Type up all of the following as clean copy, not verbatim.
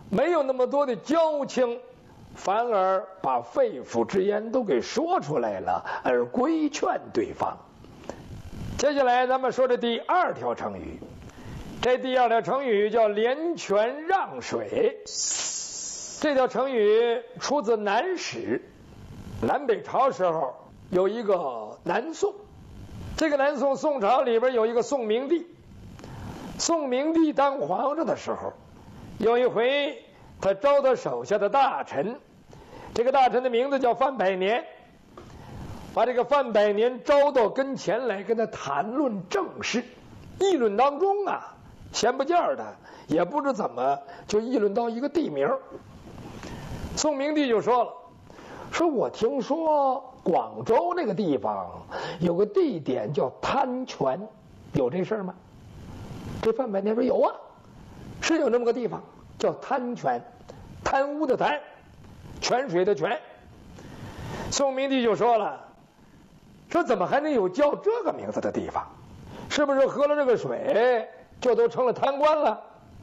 没有那么多的交情，反而把肺腑之言都给说出来了，而规劝对方。接下来咱们说的第二条成语，这第二条成语叫连泉让水。这条成语出自南史，南北朝时候有一个南宋，这个南宋宋朝里边有一个宋明帝。宋明帝当皇上的时候，有一回他招他手下的大臣，这个大臣的名字叫范百年，把这个范百年招到跟前来跟他谈论政事。议论当中啊，闲不见的也不知怎么就议论到一个地名。宋明帝就说了，说我听说广州那个地方有个地点叫贪泉，有这事儿吗？这范百年说有啊，是有这么个地方叫贪泉，贪污的贪，泉水的泉。宋明帝就说了，说怎么还能有叫这个名字的地方？是不是喝了这个水就都成了贪官了？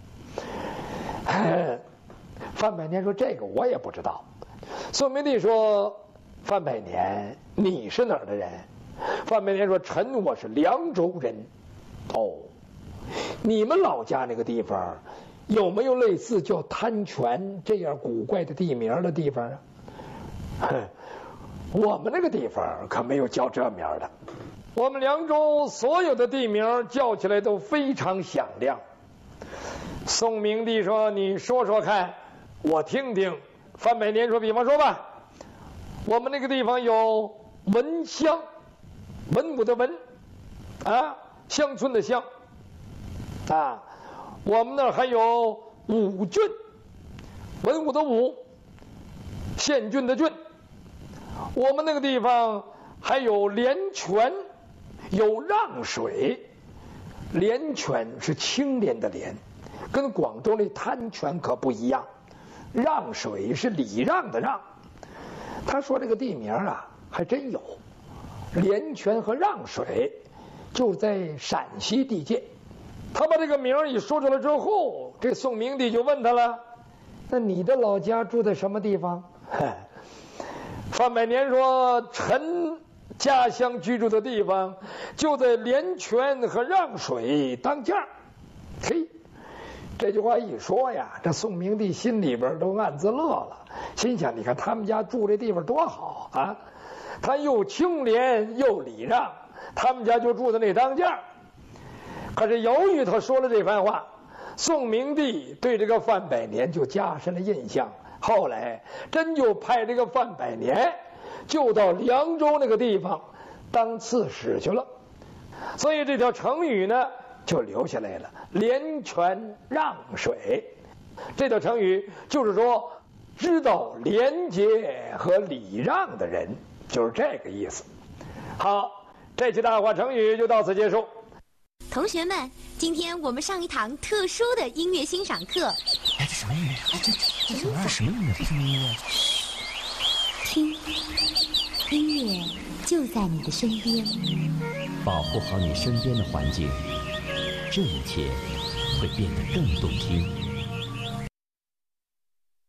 范百年说这个我也不知道。宋明帝说，范百年你是哪儿的人？范百年说，臣我是凉州人。哦，你们老家那个地方有没有类似叫贪泉这样古怪的地名的地方啊？我们那个地方可没有叫这名的，我们凉州所有的地名叫起来都非常响亮。宋明帝说，你说说看我听听。范百年说，比方说吧，我们那个地方有文乡，文武的文啊，乡村的乡啊，我们那儿还有武郡，文武的武，县郡的郡。我们那个地方还有连泉，有让水。连泉是清廉的廉，跟广州那贪泉可不一样。让水是礼让的让。他说这个地名啊还真有，连泉和让水就在陕西地界。他把这个名一说出来之后，这宋明帝就问他了，那你的老家住在什么地方？范百年说，臣家乡居住的地方就在连泉和让水当间。嘿，这句话一说呀，这宋明帝心里边都暗自乐了，心想，你看他们家住这地方多好啊，他又清廉又礼让，他们家就住在那当间。可是由于他说了这番话，宋明帝对这个范百年就加深了印象，后来真就派这个范百年就到凉州那个地方当刺史去了。所以这条成语呢就留下来了，连泉让水。这条成语就是说知道廉洁和礼让的人，就是这个意思。好，这期大话成语就到此结束。 同学们，今天我们上一堂特殊的音乐欣赏课。 哎，这什么音乐啊？这玩意儿什么音乐？这什么音乐？ 听，音乐就在你的身边。 保护好你身边的环境，这一切会变得更动听。